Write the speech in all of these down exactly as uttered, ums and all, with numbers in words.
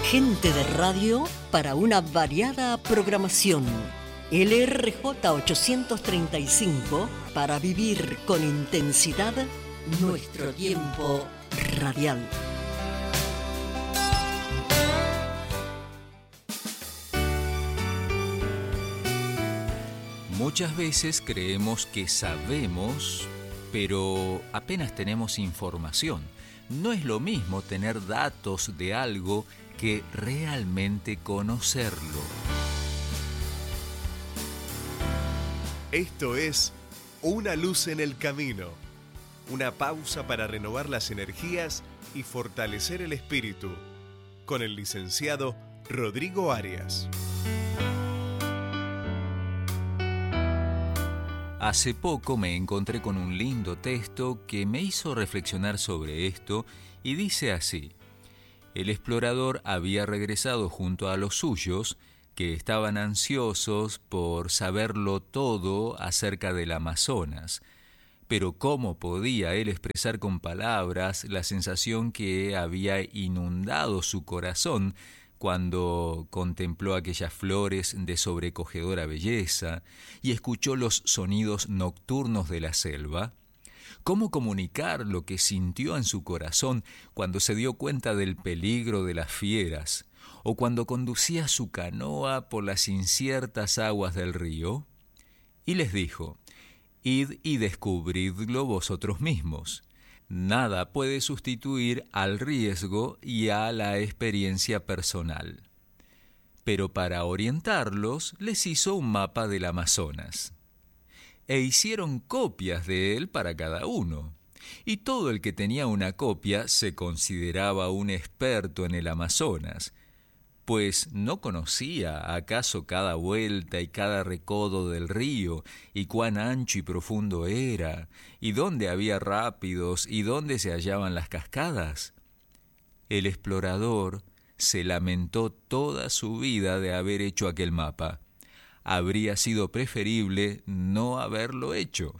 Gente de radio para una variada programación. L R J ochocientos treinta y cinco para vivir con intensidad nuestro tiempo radial. Muchas veces creemos que sabemos, pero apenas tenemos información. No es lo mismo tener datos de algo que realmente conocerlo. Esto es Una luz en el camino, una pausa para renovar las energías y fortalecer el espíritu, con el licenciado Rodrigo Arias. Hace poco me encontré con un lindo texto que me hizo reflexionar sobre esto y dice así: el explorador había regresado junto a los suyos, que estaban ansiosos por saberlo todo acerca del Amazonas. Pero ¿cómo podía él expresar con palabras la sensación que había inundado su corazón cuando contempló aquellas flores de sobrecogedora belleza y escuchó los sonidos nocturnos de la selva? ¿Cómo comunicar lo que sintió en su corazón cuando se dio cuenta del peligro de las fieras, o cuando conducía su canoa por las inciertas aguas del río? Y les dijo: id y descubridlo vosotros mismos. Nada puede sustituir al riesgo y a la experiencia personal. Pero para orientarlos les hizo un mapa del Amazonas. E hicieron copias de él para cada uno. Y todo el que tenía una copia se consideraba un experto en el Amazonas, pues no conocía acaso cada vuelta y cada recodo del río, y cuán ancho y profundo era, y dónde había rápidos, y dónde se hallaban las cascadas. El explorador se lamentó toda su vida de haber hecho aquel mapa. Habría sido preferible no haberlo hecho.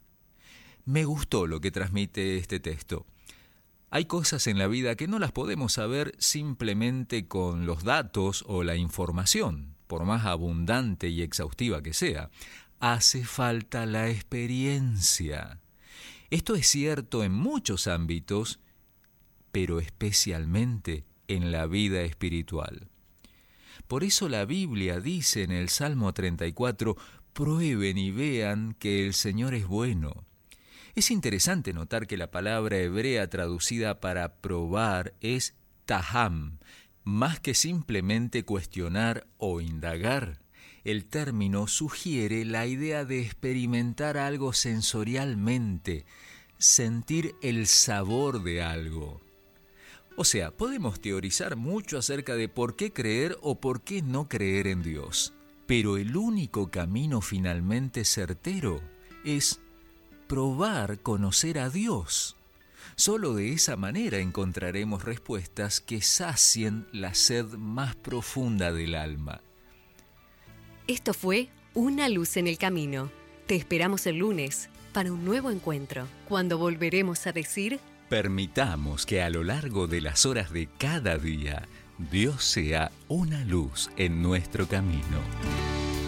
Me gustó lo que transmite este texto. Hay cosas en la vida que no las podemos saber simplemente con los datos o la información, por más abundante y exhaustiva que sea. Hace falta la experiencia. Esto es cierto en muchos ámbitos, pero especialmente en la vida espiritual. Por eso la Biblia dice en el Salmo treinta y cuatro: prueben y vean que el Señor es bueno. Es interesante notar que la palabra hebrea traducida para probar es taham, más que simplemente cuestionar o indagar. El término sugiere la idea de experimentar algo sensorialmente, sentir el sabor de algo. O sea, podemos teorizar mucho acerca de por qué creer o por qué no creer en Dios, pero el único camino finalmente certero es probar conocer a Dios. Solo de esa manera encontraremos respuestas que sacien la sed más profunda del alma. Esto fue Una luz en el camino. Te esperamos el lunes para un nuevo encuentro, cuando volveremos a decir: permitamos que a lo largo de las horas de cada día, Dios sea una luz en nuestro camino.